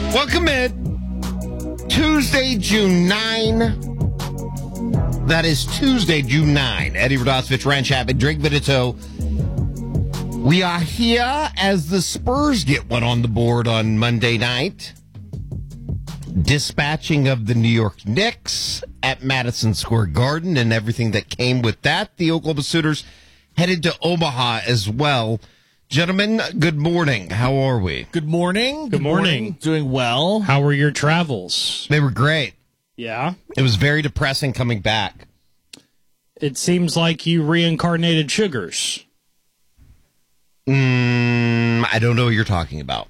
Welcome in. Tuesday, June 9. That is Tuesday, June 9. Eddie Radosevich, Ryan Chapman, Drake Vidito. We are here as the Spurs get one on the board on Monday night. Dispatching of the New York Knicks at Madison Square Garden and everything that came with that. The Oklahoma Sooners headed to Omaha as well. Gentlemen, good morning. How are we? Good morning. Good morning. Doing well. How were your travels? They were great. Yeah. It was very depressing coming back. It seems like you reincarnated Sugars. I don't know what you're talking about.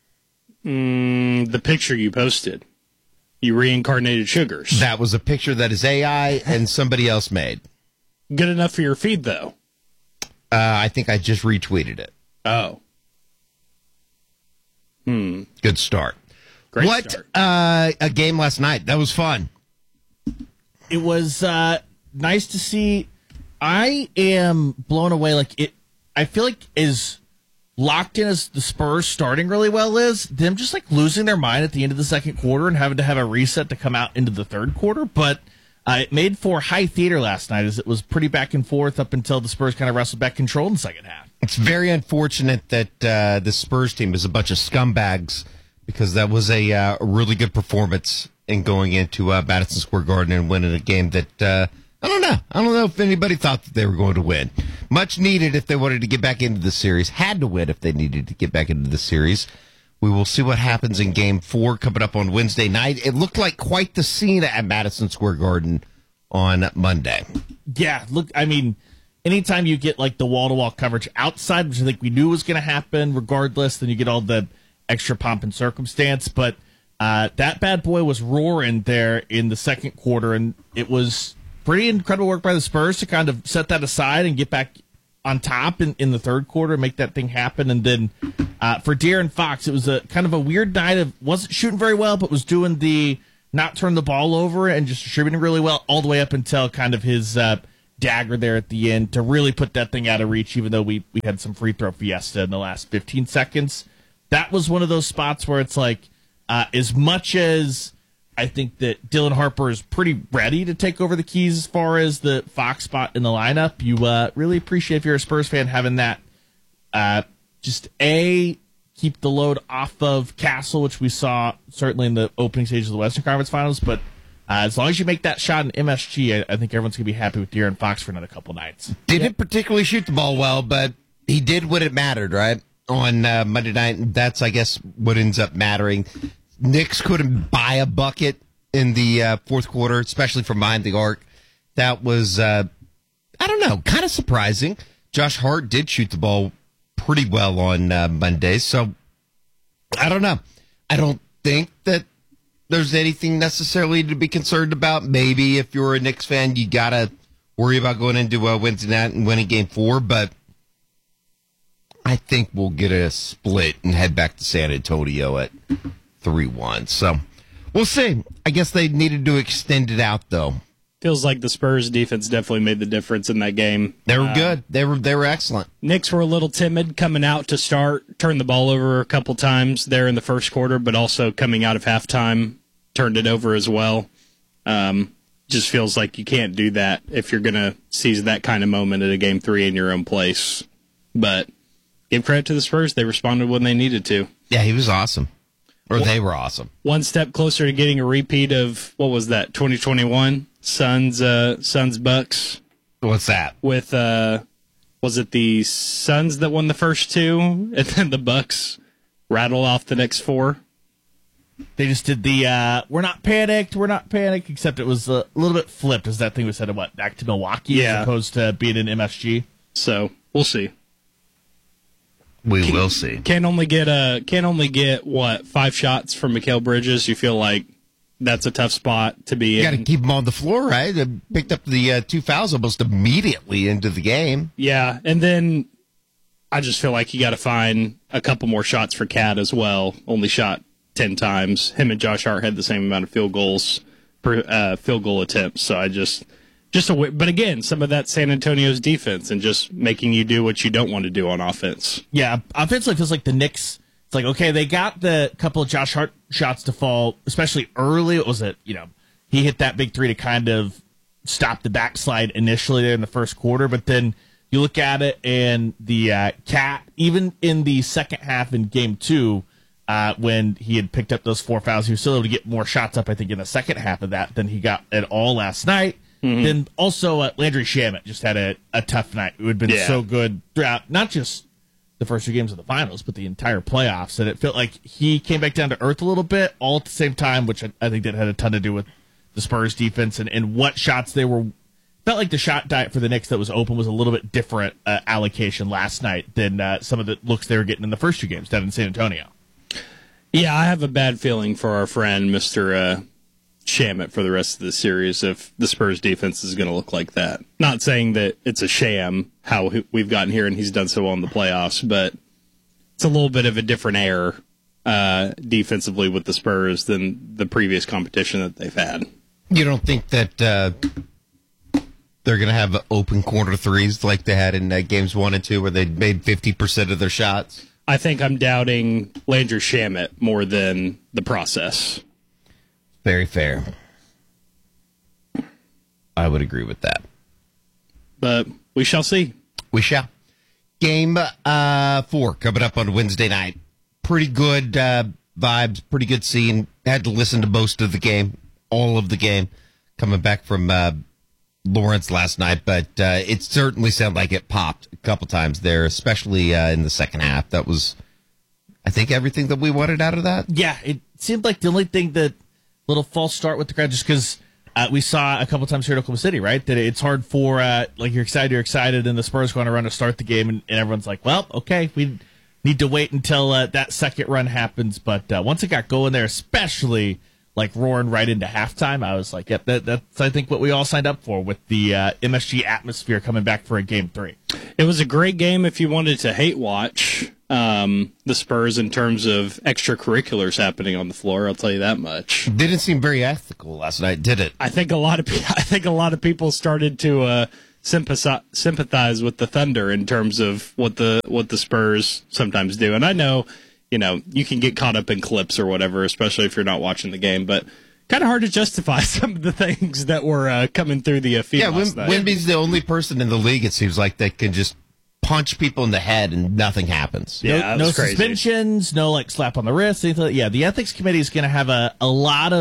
The picture you posted. You reincarnated Sugars. That was a picture that is AI and somebody else made. Good enough for your feed, though. I think I just retweeted it. Oh. Good start. Great What start. a game last night. That was fun. It was nice to see. I am blown away. I feel like as locked in as the Spurs starting really well is, them just like losing their mind at the end of the second quarter and having to have a reset to come out into the third quarter. But it made for high theater last night as it was pretty back and forth up until the Spurs kind of wrestled back control in the second half. It's very unfortunate that the Spurs team is a bunch of scumbags because that was a really good performance in going into Madison Square Garden and winning a game that I don't know. I don't know if anybody thought that they were going to win. Much needed if they wanted to get back into the series. Had to win if they needed to get back into the series. We will see what happens in Game 4 coming up on Wednesday night. It looked like quite the scene at Madison Square Garden on Monday. Yeah, look, I mean, anytime you get like the wall-to-wall coverage outside, which I think we knew was going to happen regardless, then you get all the extra pomp and circumstance. But that bad boy was roaring there in the second quarter, and it was pretty incredible work by the Spurs to kind of set that aside and get back on top in the third quarter and make that thing happen. And then for De'Aaron Fox, it was a kind of a weird night of wasn't shooting very well, but was doing the not turn the ball over and just distributing really well all the way up until kind of his dagger there at the end to really put that thing out of reach, even though we had some free throw fiesta in the last 15 seconds. That was one of those spots where it's like, as much as I think that Dylan Harper is pretty ready to take over the keys as far as the Fox spot in the lineup, you really appreciate, if you're a Spurs fan, having that keep the load off of Castle, which we saw certainly in the opening stages of the Western Conference Finals. But as long as you make that shot in MSG, I think everyone's going to be happy with De'Aaron Fox for another couple nights. Didn't particularly shoot the ball well, but he did when it mattered, right? On Monday night, and that's, I guess, what ends up mattering. Knicks couldn't buy a bucket in the fourth quarter, especially from behind the arc. That was, I don't know, kind of surprising. Josh Hart did shoot the ball pretty well on Monday, so I don't know. I don't think that there's anything necessarily to be concerned about. Maybe if you're a Knicks fan, you got to worry about going into Wednesday night and winning Game 4, but I think we'll get a split and head back to San Antonio at 3-1. So we'll see. I guess they needed to extend it out, though. Feels like the Spurs defense definitely made the difference in that game. They were good. They were excellent. Knicks were a little timid coming out to start, turned the ball over a couple times there in the first quarter, but also coming out of halftime, turned it over as well. Just feels like you can't do that if you're going to seize that kind of moment at a Game 3 in your own place. But give credit to the Spurs. They responded when they needed to. Yeah, he was awesome. Or they were awesome. One step closer to getting a repeat of, what was that, 2021? Suns Bucks. What's that? With, was it the Suns that won the first two, and then the Bucks rattle off the next four? They just did the, we're not panicked, except it was a little bit flipped, as that thing was said, back to Milwaukee as opposed to being in MSG. So, we'll see. We will see. Can't only get 5 shots from Mikal Bridges. You feel like that's a tough spot to be in. You got to keep him on the floor, right? They picked up the 2 fouls almost immediately into the game. Yeah, and then I just feel like you got to find a couple more shots for Cat as well. Only shot 10 times. Him and Josh Hart had the same amount of field goal attempts. So I just but again, some of that San Antonio's defense and just making you do what you don't want to do on offense. Yeah, offensively, it feels like the Knicks it's like, okay, they got the couple of Josh Hart shots to fall, especially early. What was it? He hit that big three to kind of stop the backslide initially there in the first quarter, but then you look at it and the Cat, even in the second half in game 2, when he had picked up those 4 fouls, he was still able to get more shots up, I think, in the second half of that than he got at all last night. Mm-hmm. Then also Landry Shamet just had a tough night. It had been so good throughout, not just the first 2 games of the finals, but the entire playoffs. And it felt like he came back down to earth a little bit all at the same time, which I think that had a ton to do with the Spurs defense and what shots they were. Felt like the shot diet for the Knicks that was open was a little bit different allocation last night than some of the looks they were getting in the first 2 games down in San Antonio. Yeah, I have a bad feeling for our friend, Mr. Shamet, for the rest of the series if the Spurs defense is going to look like that. Not saying that it's a sham how we've gotten here and he's done so well in the playoffs, but it's a little bit of a different air defensively with the Spurs than the previous competition that they've had. You don't think that they're going to have open corner threes like they had in games 1 and 2 where they made 50% of their shots? I think I'm doubting Landry Shamet more than the process. Very fair. I would agree with that. But we shall see. We shall. Game 4 coming up on Wednesday night. Pretty good vibes, pretty good scene. Had to listen to most of the game, all of the game, coming back from Lawrence last night, but it certainly sounded like it popped a couple times there, especially in the second half. That was, I think, everything that we wanted out of that. Yeah, it seemed like the only thing that little false start with the crowd, just because we saw a couple times here in Oklahoma City, right? That it's hard for, like, you're excited, and the Spurs going to run to start the game, and everyone's like, well, okay, we need to wait until that second run happens. But once it got going there, especially like roaring right into halftime, I was like, yep, that's I think what we all signed up for with the MSG atmosphere coming back for a game 3. It was a great game if you wanted to hate watch the Spurs in terms of extracurriculars happening on the floor. I'll tell you that much. Didn't seem very ethical last night, did it? I think a lot of people started to sympathize with the Thunder in terms of what the Spurs sometimes do, and I know. You can get caught up in clips or whatever, especially if you're not watching the game, but kind of hard to justify some of the things that were coming through the feed last night. Wemby's the only person in the league, it seems like, that can just punch people in the head and nothing happens. Yeah, no suspensions, no like slap on the wrist. Yeah, the ethics committee is going to have a lot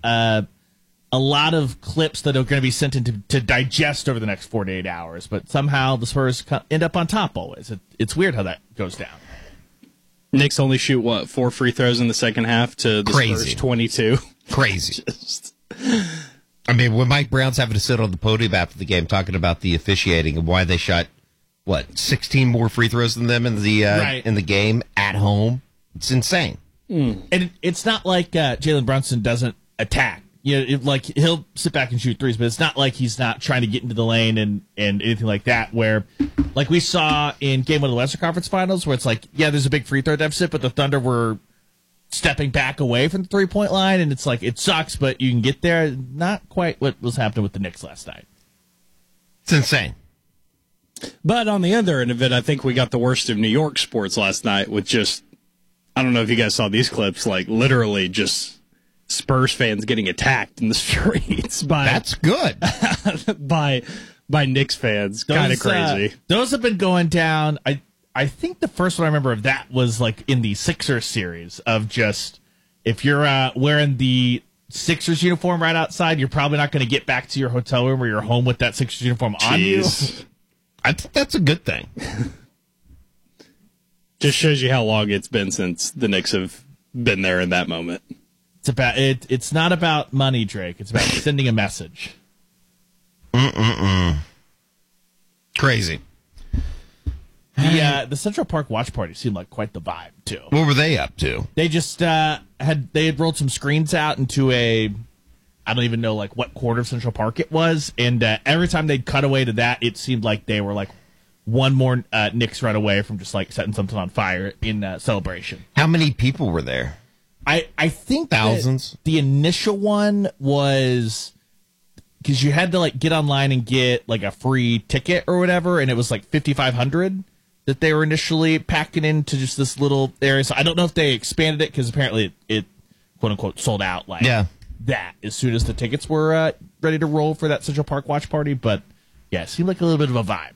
of clips that are going to be sent in to digest over the next 48 hours, but somehow the Spurs end up on top always. It's weird how that goes down. Knicks only shoot, 4 free throws in the second half to the Spurs 22. Crazy. I mean, when Mike Brown's having to sit on the podium after the game talking about the officiating and why they shot, 16 more free throws than them in the game at home, it's insane. And it's not like Jalen Brunson doesn't attack. He'll sit back and shoot threes, but it's not like he's not trying to get into the lane and anything like that, where like we saw in game 1 of the Western Conference Finals, where it's like, yeah, there's a big free throw deficit, but the Thunder were stepping back away from the 3-point line, and it's like, it sucks, but you can get there. Not quite what was happening with the Knicks last night. It's insane. But on the other end of it, I think we got the worst of New York sports last night with just, I don't know if you guys saw these clips, like literally just Spurs fans getting attacked in the streets by that's good by Knicks fans. Kind of crazy. Those have been going down. I think the first one I remember of that was like in the Sixers series of just if you're wearing the Sixers uniform right outside, you're probably not going to get back to your hotel room or your home with that Sixers uniform on you. I think that's a good thing. Just shows you how long it's been since the Knicks have been there in that moment. It's not about money, Drake. It's about sending a message. Crazy. The Central Park watch party seemed like quite the vibe too. What were they up to? They just had rolled some screens out into I don't even know like what quarter of Central Park it was, and every time they'd cut away to that, it seemed like they were like one more Knicks run away from just like setting something on fire in celebration. How many people were there? I think thousands. The initial one was because you had to like get online and get like a free ticket or whatever, and it was like 5,500 that they were initially packing into just this little area. So I don't know if they expanded it because apparently it quote unquote sold out like that as soon as the tickets were ready to roll for that Central Park watch party. But yeah, it seemed like a little bit of a vibe.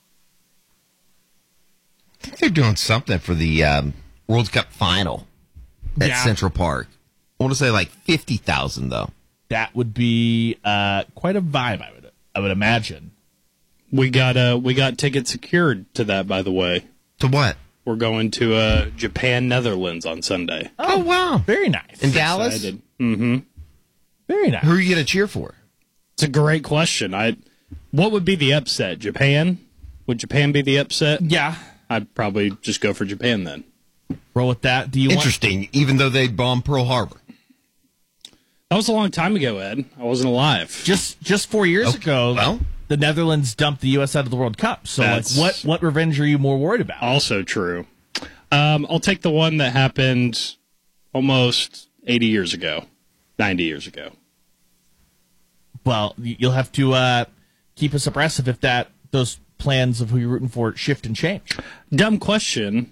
I think they're doing something for the World Cup final at Central Park. I want to say like 50,000 though. That would be quite a vibe. I would imagine. We got tickets secured to that, by the way. To what? We're going to Japan, Netherlands on Sunday. Oh wow, very nice. In Dallas? Mm-hmm. Very nice. Who are you going to cheer for? It's a great question. What would be the upset? Japan? Would Japan be the upset? Yeah. I'd probably just go for Japan then. Roll with that. Do you Interesting, even though they bombed Pearl Harbor. That was a long time ago, Ed. I wasn't alive. Just 4 years ago, the Netherlands dumped the U.S. out of the World Cup. So, like, what revenge are you more worried about? Also true. I'll take the one that happened almost 80 years ago, 90 years ago. Well, you'll have to keep us abreast of if those plans of who you're rooting for shift and change. Dumb question.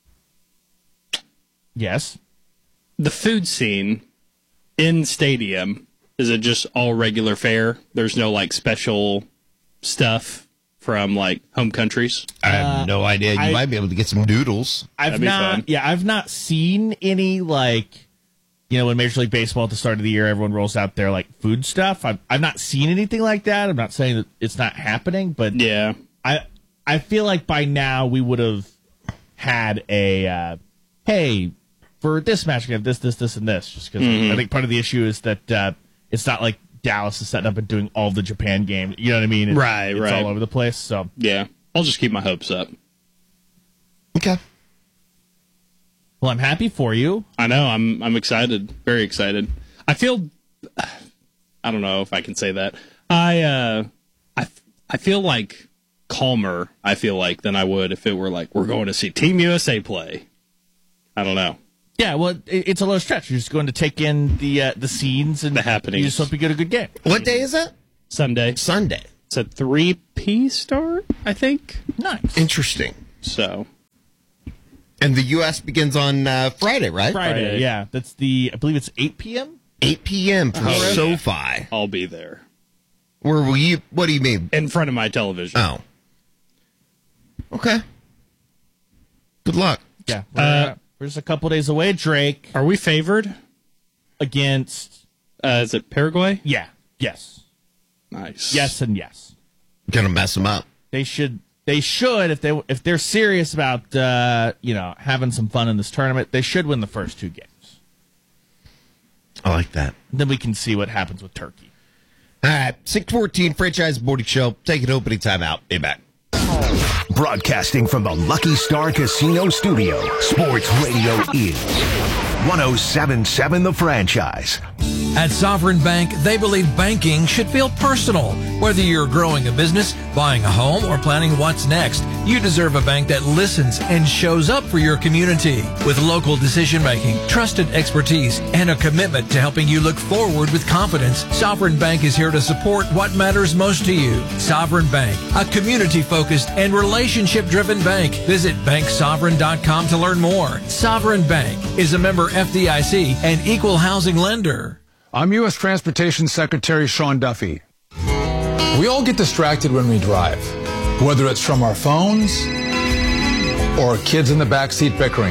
Yes. The food scene in stadium, is it just all regular fare? There's no like special stuff from like home countries? I have no idea. You might be able to get some noodles. I've not seen any like, when Major League Baseball at the start of the year, everyone rolls out their like food stuff. I've not seen anything like that. I'm not saying that it's not happening, but yeah, I feel like by now we would have had a hey, for this match we have this, and this. Just because I think part of the issue is that it's not like Dallas is setting up and doing all the Japan games. You know what I mean? It's all over the place. So yeah, I'll just keep my hopes up. Okay. Well, I'm happy for you. I know. I'm excited. Very excited. I feel. I don't know if I can say that. I feel like calmer. I feel like than I would if it were like we're going to see Team USA play. I don't know. Yeah, well, it's a low stretch. You're just going to take in the scenes and the happenings. You just hope you get a good game. What day is that? Sunday. It's a 3 p.m. start, I think. Nice. Interesting. So. And the U.S. begins on Friday, right? Friday, yeah. That's I believe it's 8 p.m.? 8 p.m. for SoFi. I'll be there. Where will you? What do you mean? In front of my television. Oh. Okay. Good luck. Yeah. We're just a couple days away, Drake. Are we favored? Against? Is it Paraguay? Yeah. Yes. Nice. Yes and yes. Gonna mess them up. They should if they're serious about having some fun in this tournament, they should win the first 2 games. I like that. Then we can see what happens with Turkey. All right, 6:14 Franchise Morning Show. Take an opening timeout. Be back. Broadcasting from the Lucky Star Casino Studio, Sports Radio is 107.7 The Franchise. At Sovereign Bank, they believe banking should feel personal. Whether you're growing a business, buying a home, or planning what's next, you deserve a bank that listens and shows up for your community. With local decision-making, trusted expertise, and a commitment to helping you look forward with confidence, Sovereign Bank is here to support what matters most to you. Sovereign Bank, a community-focused and relationship-driven bank. Visit banksovereign.com to learn more. Sovereign Bank is a member FDIC and equal housing lender. I'm U.S. Transportation Secretary Sean Duffy. We all get distracted when we drive, whether it's from our phones or kids in the backseat bickering.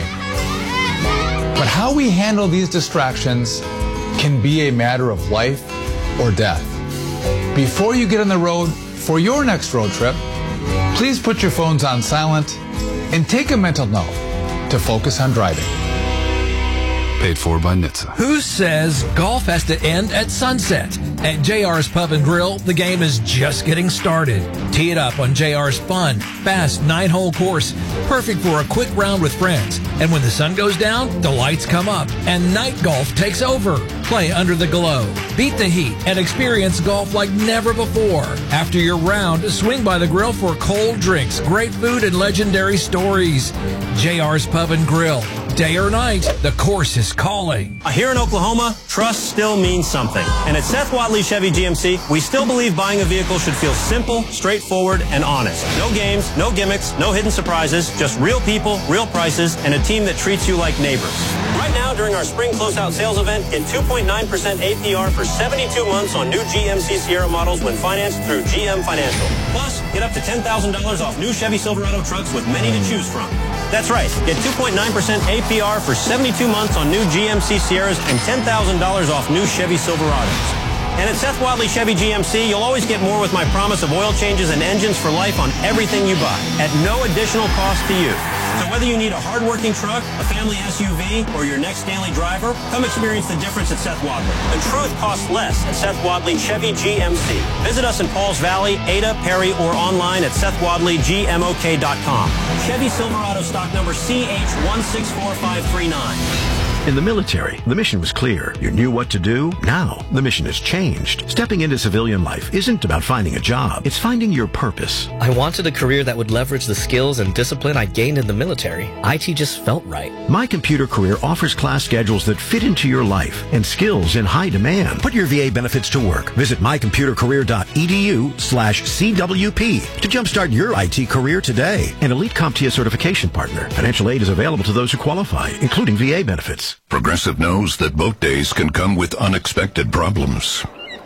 But how we handle these distractions can be a matter of life or death. Before you get on the road for your next road trip, please put your phones on silent and take a mental note to focus on driving. Paid for by NHTSA. Who says golf has to end at sunset? At JR's Pub and Grill, the game is just getting started. Tee it up on JR's fun, fast 9-hole course, perfect for a quick round with friends. And when the sun goes down, the lights come up, and night golf takes over. Play under the glow, beat the heat, and experience golf like never before. After your round, swing by the grill for cold drinks, great food, and legendary stories. JR's Pub and Grill. Day or night, the course is calling. Here in Oklahoma, trust still means something. And at Seth Wadley Chevy GMC, we still believe buying a vehicle should feel simple, straightforward, and honest. No games, no gimmicks, no hidden surprises, just real people, real prices, and a team that treats you like neighbors. Right now, during our spring closeout sales event, get 2.9% APR for 72 months on new GMC Sierra models when financed through GM Financial. Plus, get up to $10,000 off new Chevy Silverado trucks with many to choose from. That's right. Get 2.9% APR for 72 months on new GMC Sierras and $10,000 off new Chevy Silverados. And at Seth Wadley Chevy GMC, you'll always get more with my promise of oil changes and engines for life on everything you buy at no additional cost to you. So whether you need a hardworking truck, a family SUV, or your next daily driver, come experience the difference at Seth Wadley. The truth costs less at Seth Wadley Chevy GMC. Visit us in Pauls Valley, Ada, Perry, or online at SethWadleyGMOK.com. Chevy Silverado stock number CH164539. In the military, the mission was clear. You knew what to do. Now, the mission has changed. Stepping into civilian life isn't about finding a job. It's finding your purpose. I wanted a career that would leverage the skills and discipline I gained in the military. IT just felt right. My Computer Career offers class schedules that fit into your life and skills in high demand. Put your VA benefits to work. Visit mycomputercareer.edu/CWP to jumpstart your IT career today. An elite CompTIA certification partner. Financial aid is available to those who qualify, including VA benefits. Progressive knows that boat days can come with unexpected problems.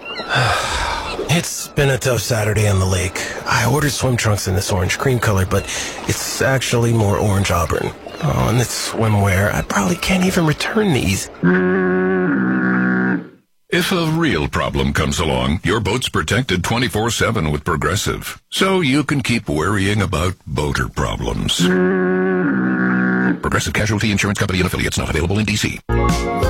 It's been a tough Saturday on the lake. I ordered swim trunks in this orange cream color, but it's actually more orange auburn. Oh, and it's swimwear. I probably can't even return these. If a real problem comes along, your boat's protected 24/7 with Progressive. So you can keep worrying about boater problems. Progressive Casualty Insurance Company and affiliates not available in D.C.